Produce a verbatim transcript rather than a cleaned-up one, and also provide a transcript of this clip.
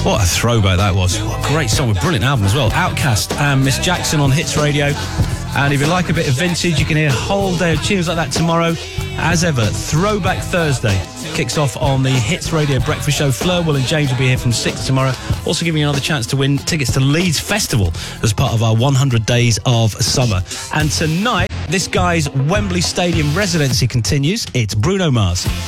What a throwback that was. What a great song, a brilliant album as well. Outkast and Miss Jackson on Hits Radio. And if you like a bit of vintage, you can hear a whole day of tunes like that tomorrow. As ever, Throwback Thursday kicks off on the Hits Radio Breakfast Show. Fleur, Will and James will be here from six tomorrow. Also giving you another chance to win tickets to Leeds Festival as part of our one hundred days of summer. And tonight, this guy's Wembley Stadium residency continues. It's Bruno Mars.